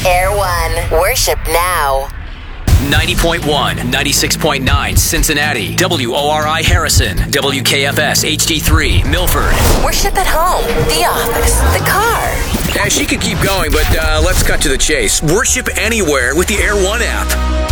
Air One. Worship now. 90.1, 96.9 Cincinnati, WORI Harrison, WKFS HD3 Milford. Worship at home, the office, the car. Yeah, she could keep going, but let's cut to the chase. Worship anywhere with the Air One app.